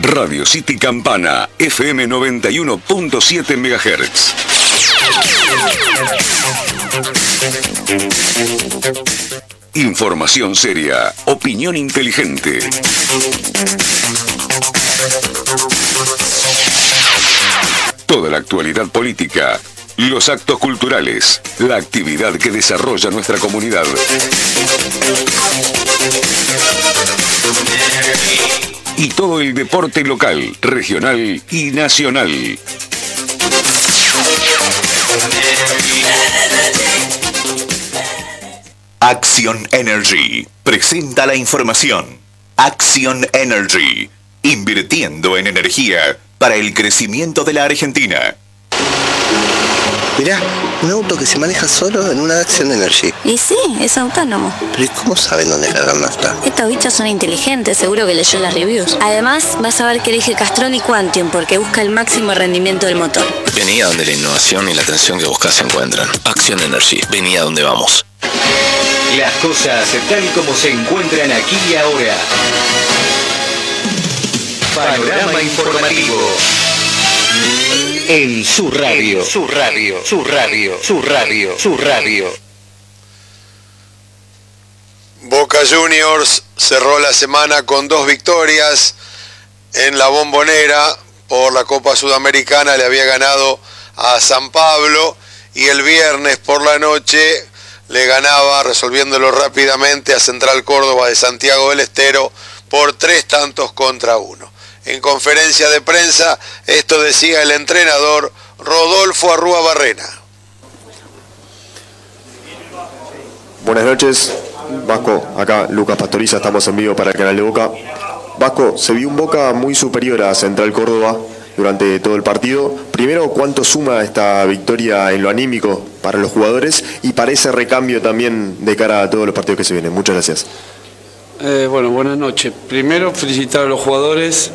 Radio City Campana, FM 91.7 MHz. Información seria, opinión inteligente. Toda la actualidad política, los actos culturales, la actividad que desarrolla nuestra comunidad. Y todo el deporte local, regional y nacional. Action Energy presenta la información. Action Energy, invirtiendo en energía para el crecimiento de la Argentina. Mirá, un auto que se maneja solo en una Action Energy. Y sí, es autónomo. Pero ¿y cómo saben dónde cargar nafta? Estos bichos son inteligentes, seguro que leyó las reviews. Además, vas a ver que elige Castrol y Quantium porque busca el máximo rendimiento del motor. Vení a donde la innovación y la atención que buscas se encuentran. Action Energy, vení a donde vamos. Las cosas tal como se encuentran aquí y ahora. Panorama informativo. En su radio. Su radio. Su radio. Su radio. Su radio. Boca Juniors cerró la semana con 2 victorias en la Bombonera por la Copa Sudamericana. Le había ganado a San Pablo y el viernes por la noche le ganaba, resolviéndolo rápidamente, a Central Córdoba de Santiago del Estero por 3-1. En conferencia de prensa, esto decía el entrenador Rodolfo Arrúa Barrena. Buenas noches, Vasco, acá Lucas Pastoriza, estamos en vivo para el canal de Boca. Vasco, se vio un Boca muy superior a Central Córdoba durante todo el partido. Primero, ¿cuánto suma esta victoria en lo anímico para los jugadores y para ese recambio también de cara a todos los partidos que se vienen? Muchas gracias. Bueno, buenas noches. Primero, felicitar a los jugadores.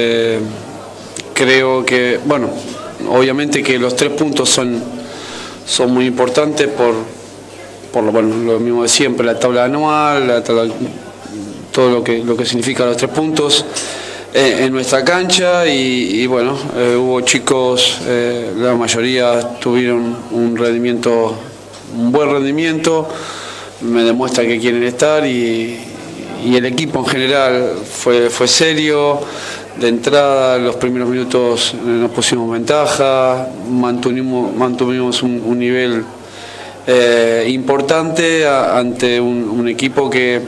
Creo que, bueno, obviamente que los 3 puntos son muy importantes por lo mismo de siempre, la tabla anual, todo lo que significa los 3 puntos en nuestra cancha y bueno, hubo chicos, la mayoría tuvieron un buen rendimiento, me demuestra que quieren estar y el equipo en general fue serio. De entrada, los primeros minutos nos pusimos ventaja, mantuvimos un nivel importante ante un equipo que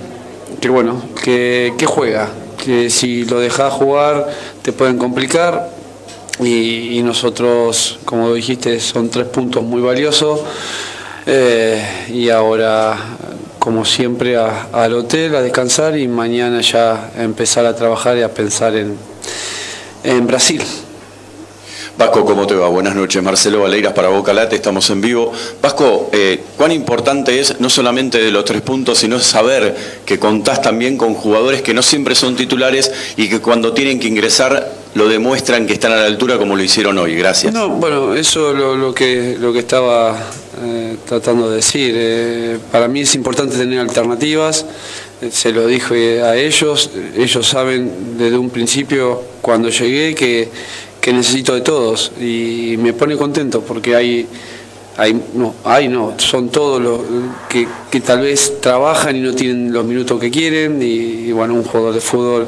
juega, que si lo dejas jugar te pueden complicar y nosotros, como dijiste, son 3 puntos muy valiosos y ahora, como siempre, al hotel a descansar y mañana ya empezar a trabajar y a pensar en Brasil. Vasco, ¿cómo te va? Buenas noches, Marcelo Valeiras para Boca Late, estamos en vivo. Vasco, ¿cuán importante es no solamente de los 3 puntos, sino saber que contás también con jugadores que no siempre son titulares y que cuando tienen que ingresar lo demuestran que están a la altura como lo hicieron hoy? Gracias. No, bueno, eso lo que estaba tratando de decir. Para mí es importante tener alternativas, se lo dije a ellos saben desde un principio cuando llegué que necesito de todos y me pone contento porque son todos los que tal vez trabajan y no tienen los minutos que quieren y bueno, un jugador de fútbol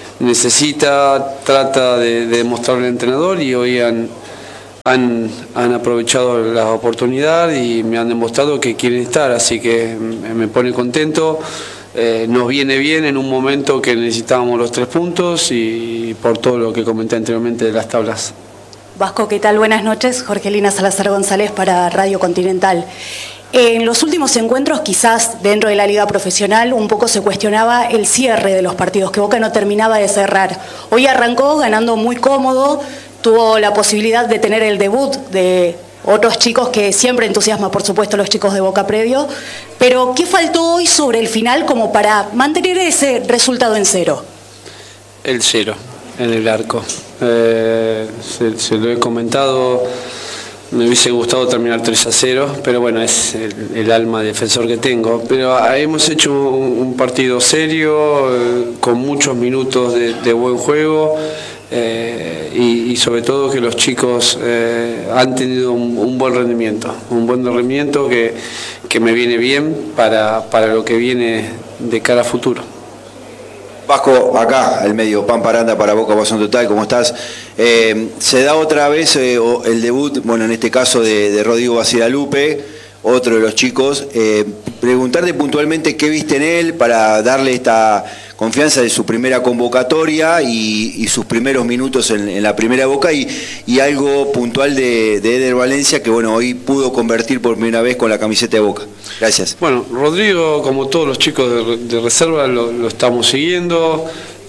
trata de demostrarle al entrenador y hoy han aprovechado la oportunidad y me han demostrado que quieren estar, así que me pone contento. Nos viene bien en un momento que necesitábamos los 3 puntos y por todo lo que comenté anteriormente de las tablas. Vasco, ¿qué tal? Buenas noches. Jorgelina Salazar González para Radio Continental. En los últimos encuentros, quizás dentro de la liga profesional, un poco se cuestionaba el cierre de los partidos, que Boca no terminaba de cerrar. Hoy arrancó ganando muy cómodo, tuvo la posibilidad de tener el debut de otros chicos que siempre entusiasma, por supuesto, los chicos de Boca previo, pero ¿qué faltó hoy sobre el final como para mantener ese resultado en 0? El 0 en el arco. Se lo he comentado, me hubiese gustado terminar 3-0, pero bueno, es el alma defensor que tengo. Pero hemos hecho un partido serio, con muchos minutos de buen juego. y sobre todo que los chicos han tenido un buen rendimiento que me viene bien para lo que viene de cara a futuro. Vasco, acá, el medio, Pampa Aranda para Boca Pasión Total, ¿cómo estás? Se da otra vez el debut, bueno, en este caso de Rodrigo Basilalupe, otro de los chicos. Preguntarte puntualmente qué viste en él para darle esta confianza de su primera convocatoria y sus primeros minutos en la primera Boca y algo puntual de Eder Valencia que bueno, hoy pudo convertir por primera vez con la camiseta de Boca. Gracias. Bueno, Rodrigo, como todos los chicos de reserva, lo estamos siguiendo.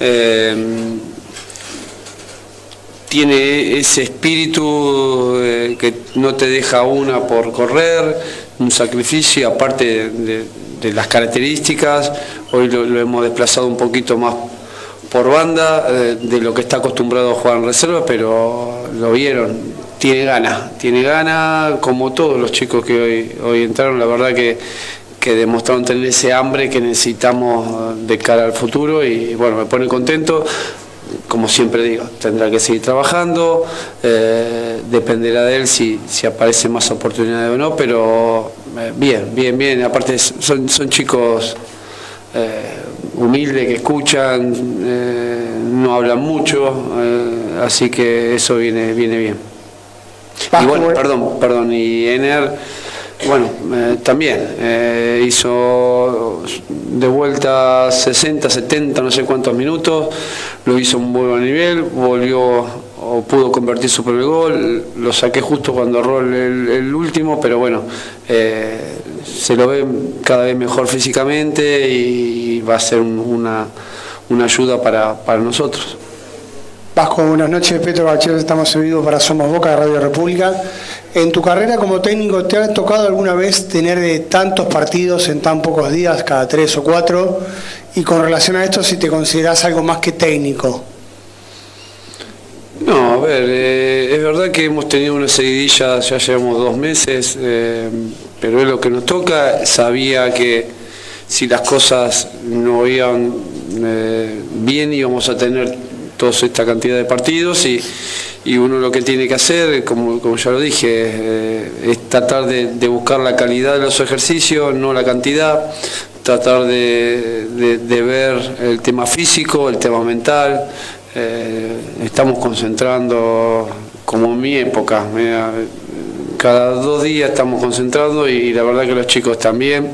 Tiene ese espíritu que no te deja una por correr, un sacrificio, aparte de las características. Hoy lo hemos desplazado un poquito más por banda de lo que está acostumbrado a jugar en reserva, pero lo vieron, tiene ganas, como todos los chicos que hoy entraron, la verdad que demostraron tener ese hambre que necesitamos de cara al futuro y bueno, me pone contento. Como siempre digo, tendrá que seguir trabajando, dependerá de él si aparecen más oportunidades o no, pero bien, aparte son chicos humildes que escuchan, no hablan mucho, así que eso viene bien. Y bueno, perdón, y Ener, bueno, también hizo de vuelta 60, 70, no sé cuántos minutos, lo hizo un muy buen nivel, volvió o pudo convertir su primer gol, lo saqué justo cuando erró el último, pero bueno, se lo ve cada vez mejor físicamente y va a ser una ayuda para nosotros. Vasco, buenas noches. Petro Bachero, estamos en vivo para Somos Boca de Radio República. En tu carrera como técnico, ¿te ha tocado alguna vez tener de tantos partidos en tan pocos días, cada 3 o 4? Y con relación a esto, si te considerás algo más que técnico. No, a ver, es verdad que hemos tenido una seguidilla, ya llevamos 2 meses, pero es lo que nos toca. Sabía que si las cosas no iban bien íbamos a tener toda esta cantidad de partidos y uno lo que tiene que hacer, como ya lo dije, es tratar de buscar la calidad de los ejercicios, no la cantidad, tratar de ver el tema físico, el tema mental. Estamos concentrando como en mi época, cada 2 días estamos concentrando y la verdad que los chicos también.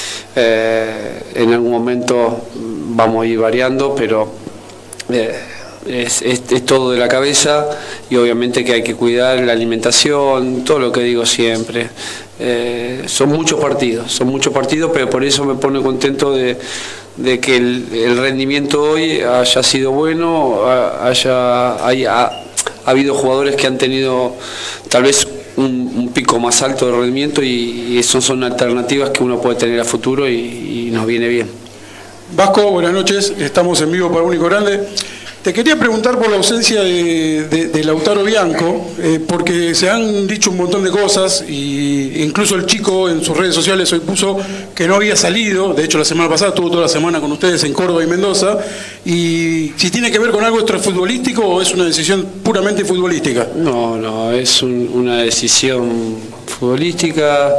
En algún momento vamos a ir variando, pero es todo de la cabeza y obviamente que hay que cuidar la alimentación, todo lo que digo siempre. Son muchos partidos, pero por eso me pone contento de que el rendimiento hoy haya sido bueno, ha habido jugadores que han tenido tal vez un pico más alto de rendimiento y esas son alternativas que uno puede tener a futuro y nos viene bien. Vasco, buenas noches, estamos en vivo para Único Grande. Te quería preguntar por la ausencia de Lautaro Bianco, porque se han dicho un montón de cosas, y incluso el chico en sus redes sociales hoy puso que no había salido. De hecho, la semana pasada estuvo toda la semana con ustedes en Córdoba y Mendoza, y si tiene que ver con algo extrafutbolístico o es una decisión puramente futbolística. No, es una decisión futbolística.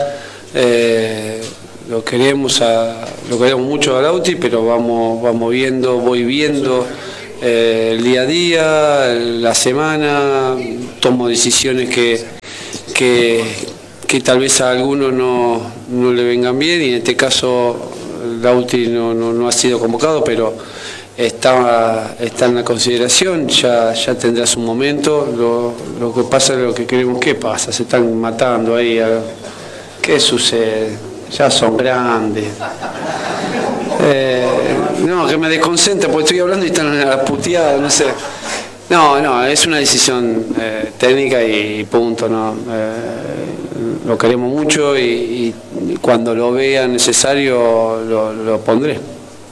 Lo queremos mucho a Lauti, pero voy viendo el día a día, la semana, tomo decisiones que tal vez a algunos no le vengan bien, y en este caso Lauti no ha sido convocado, pero está en la consideración, ya tendrá su momento. Lo que pasa es lo que queremos que pasa, se están matando ahí. ¿Qué sucede? Ya son grandes. No, que me desconcentra porque estoy hablando y están a la puteada, no sé. No, es una decisión técnica y punto, ¿no? Lo queremos mucho y cuando lo vea necesario lo pondré.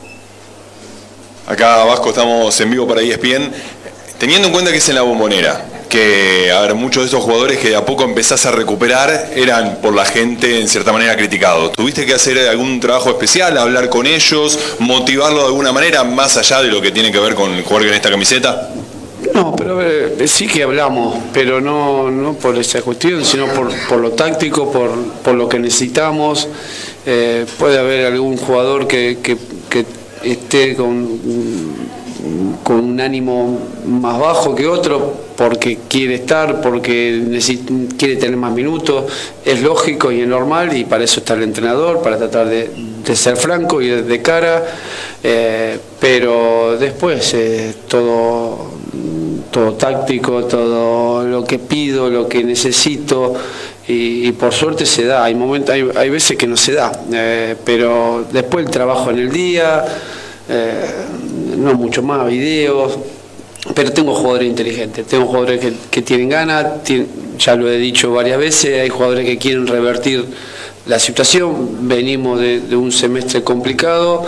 Acá, Vasco, estamos en vivo para ESPN. Teniendo en cuenta que es en la Bombonera, que muchos de estos jugadores que de a poco empezás a recuperar eran por la gente en cierta manera criticados. ¿Tuviste que hacer algún trabajo especial, hablar con ellos, motivarlo de alguna manera, más allá de lo que tiene que ver con jugar en esta camiseta? No, pero sí que hablamos, pero no por esa cuestión, sino por lo táctico, por lo que necesitamos. Puede haber algún jugador que esté con un ánimo más bajo que otro, porque quiere estar, porque quiere tener más minutos. Es lógico y es normal, y para eso está el entrenador, para tratar de ser franco y de cara, pero después todo táctico, todo lo que pido, lo que necesito, y por suerte se da. Hay momentos, hay veces que no se da, pero después el trabajo en el día, no mucho más videos, pero tengo jugadores inteligentes, tengo jugadores que tienen ganas, ya lo he dicho varias veces, hay jugadores que quieren revertir la situación. Venimos de un semestre complicado,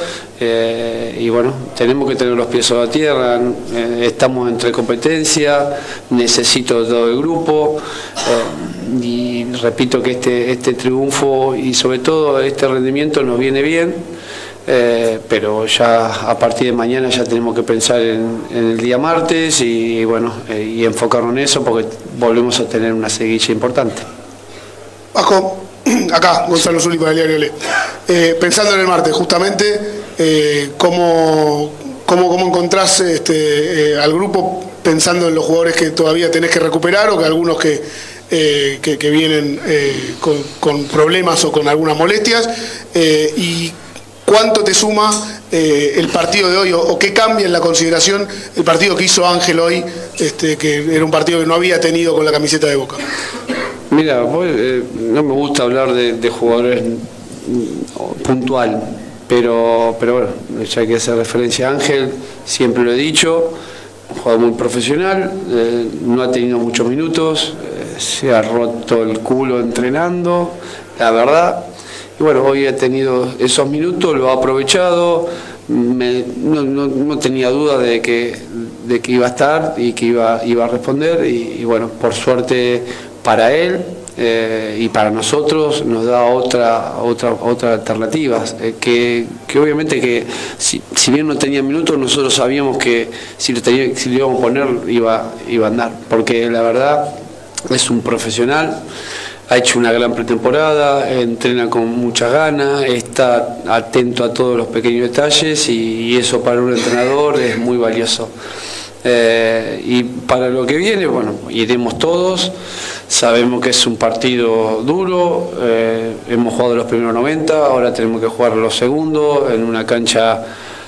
y bueno, tenemos que tener los pies sobre la tierra. Estamos entre competencia, necesito todo el grupo, y repito que este triunfo y sobre todo este rendimiento nos viene bien, pero ya a partir de mañana ya tenemos que pensar en el día martes y bueno, y enfocarnos en eso, porque volvemos a tener una seguilla importante. Vasco, acá Gonzalo Zuli para el diario Le. Pensando en el martes, justamente, ¿cómo encontrás al grupo, pensando en los jugadores que todavía tenés que recuperar, o que algunos que vienen con problemas o con algunas molestias? Y ¿cuánto te suma el partido de hoy, o qué cambia en la consideración el partido que hizo Ángel hoy, que era un partido que no había tenido con la camiseta de Boca? Mira, no me gusta hablar de jugadores puntual, pero bueno, ya que hacer referencia a Ángel, siempre lo he dicho, un jugador muy profesional, no ha tenido muchos minutos, se ha roto el culo entrenando, la verdad. Y bueno, hoy ha tenido esos minutos, lo ha aprovechado, no tenía duda de que iba a estar y que iba a responder, y bueno, por suerte para él y para nosotros nos da otra alternativa, que obviamente que si bien no tenía minutos, nosotros sabíamos que si lo íbamos a poner iba a andar, porque la verdad es un profesional. Ha hecho una gran pretemporada, entrena con muchas ganas, está atento a todos los pequeños detalles, y eso para un entrenador es muy valioso. Y para lo que viene, bueno, iremos todos, sabemos que es un partido duro, hemos jugado los primeros 90, ahora tenemos que jugar los segundos en una cancha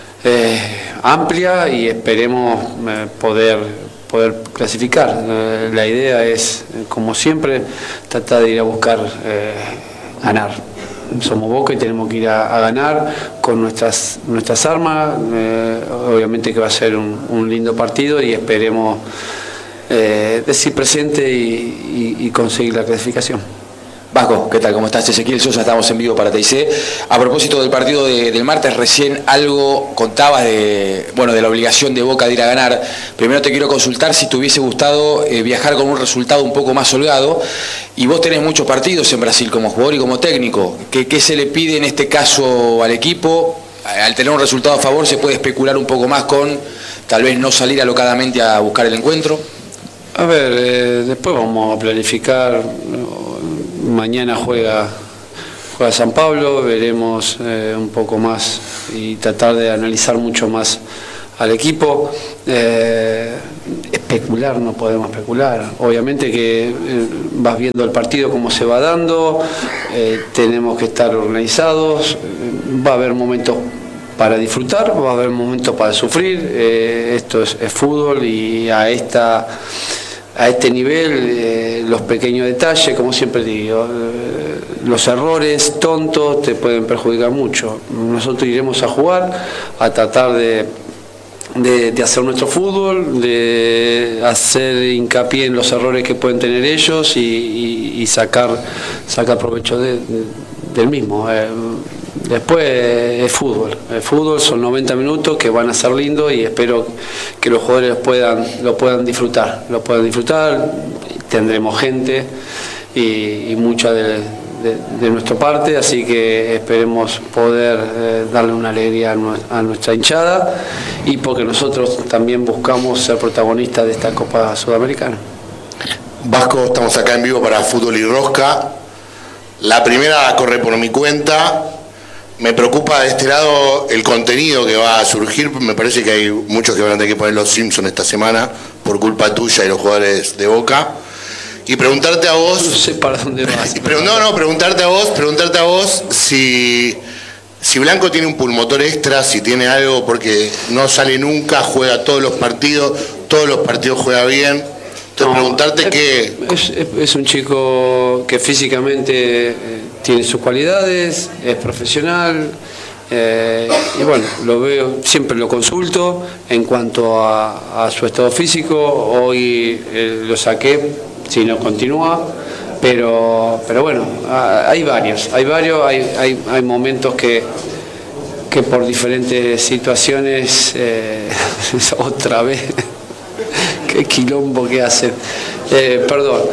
amplia, y esperemos poder clasificar. La idea es, como siempre, tratar de ir a buscar ganar. Somos Boca y tenemos que ir a ganar con nuestras armas. Obviamente que va a ser un lindo partido, y esperemos decir presente y conseguir la clasificación. Vasco, ¿qué tal? ¿Cómo estás? Ezequiel Sosa, estamos en vivo para TIC. A propósito del partido del martes, recién algo contabas de la obligación de Boca de ir a ganar. Primero te quiero consultar si te hubiese gustado viajar con un resultado un poco más holgado, y vos tenés muchos partidos en Brasil como jugador y como técnico. ¿Qué se le pide en este caso al equipo? Al tener un resultado a favor, ¿se puede especular un poco más con tal vez no salir alocadamente a buscar el encuentro? A ver, después vamos a planificar. Mañana juega San Pablo, veremos un poco más y tratar de analizar mucho más al equipo. Especular, no podemos especular. Obviamente que vas viendo el partido cómo se va dando, tenemos que estar organizados, va a haber momentos para disfrutar, va a haber momentos para sufrir. Esto es fútbol, y a este nivel, los pequeños detalles, como siempre digo, los errores tontos te pueden perjudicar mucho. Nosotros iremos a jugar, a tratar de hacer nuestro fútbol, de hacer hincapié en los errores que pueden tener ellos y sacar provecho del mismo. Después es fútbol, son 90 minutos que van a ser lindos, y espero que los jugadores lo puedan disfrutar. Tendremos gente y mucha de nuestra parte, así que esperemos poder darle una alegría a nuestra hinchada y porque nosotros también buscamos ser protagonistas de esta Copa Sudamericana. Vasco, estamos acá en vivo para Fútbol y Rosca. La primera corre por mi cuenta. Me preocupa de este lado el contenido que va a surgir. Me parece que hay muchos que van a tener que poner los Simpsons esta semana por culpa tuya y los jugadores de Boca. Y preguntarte a vos... No sé para dónde vas. Preguntarte a vos si Blanco tiene un pulmotor extra, si tiene algo, porque no sale nunca, juega todos los partidos juega bien. Entonces preguntarte qué... Es un chico que físicamente tiene sus cualidades, es profesional, y bueno, lo veo, siempre lo consulto en cuanto a su estado físico. Hoy lo saqué, si no continúa, pero bueno, hay momentos que por diferentes situaciones, otra vez, qué quilombo que hacen, perdón,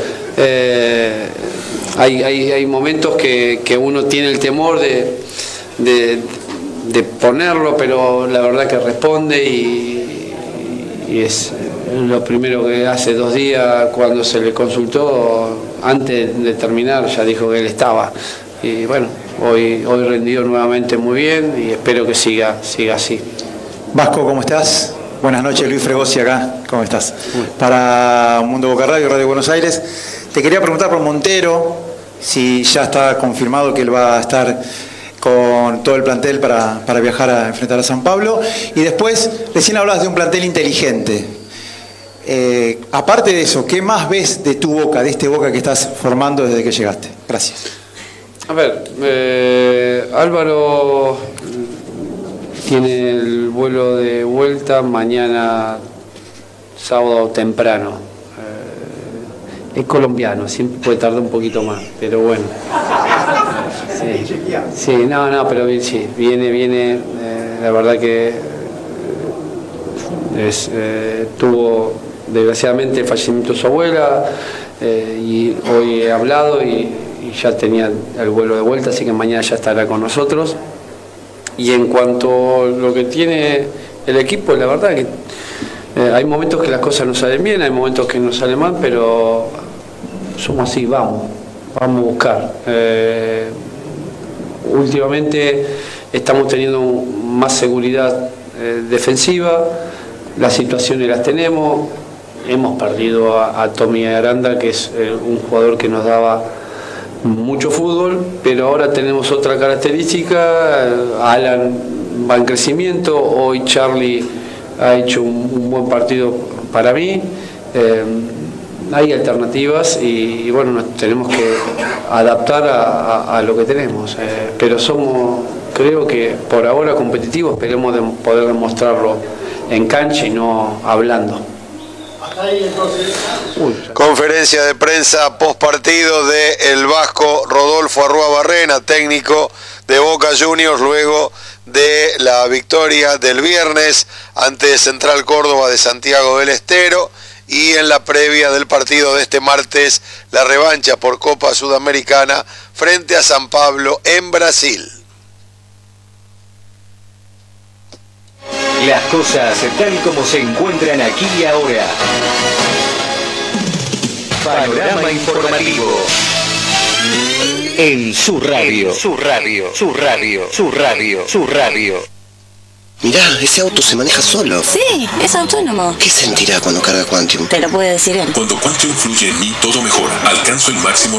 hay momentos que uno tiene el temor de ponerlo, pero la verdad que responde y es lo primero que hace 2 días cuando se le consultó, antes de terminar ya dijo que él estaba. Y bueno, hoy rendió nuevamente muy bien y espero que siga así. Vasco, ¿cómo estás? Buenas noches, Luis Fregosi acá, ¿cómo estás? Para Mundo Boca Radio, Radio Buenos Aires. Te quería preguntar por Montero, si ya está confirmado que él va a estar con todo el plantel para viajar a enfrentar a San Pablo. Y después, recién hablabas de un plantel inteligente. Aparte de eso, ¿qué más ves de tu Boca, de este Boca que estás formando desde que llegaste? Gracias. A ver, Álvaro tiene el vuelo de vuelta mañana, sábado temprano. Es colombiano, siempre puede tardar un poquito más, pero bueno. Sí, no, pero sí, viene, la verdad que tuvo desgraciadamente el fallecimiento de su abuela, y hoy he hablado y ya tenía el vuelo de vuelta, así que mañana ya estará con nosotros. Y en cuanto a lo que tiene el equipo, la verdad que hay momentos que las cosas no salen bien, hay momentos que no salen mal, pero somos así, vamos a buscar. Últimamente estamos teniendo más seguridad defensiva, las situaciones las tenemos, hemos perdido a Tommy Aranda, que es un jugador que nos daba mucho fútbol, pero ahora tenemos otra característica. Alan va en crecimiento, hoy Charlie ha hecho un buen partido para mí. Hay alternativas y bueno, nos tenemos que adaptar a lo que tenemos, pero somos, creo que por ahora competitivos, esperemos poder demostrarlo en cancha y no hablando. Conferencia de prensa post partido de el vasco Rodolfo Arrua Barrena, técnico de Boca Juniors, luego de la victoria del viernes ante Central Córdoba de Santiago del Estero y en la previa del partido de este martes, la revancha por Copa Sudamericana frente a San Pablo en Brasil. Las cosas tal como se encuentran aquí y ahora. Panorama informativo. En su radio. Su radio. Mirá, ese auto se maneja solo. Sí, es autónomo. ¿Qué sentirá cuando carga Quantium? Te lo puede decir él. Cuando Quantium fluye en mí, todo mejora. Alcanzo el máximo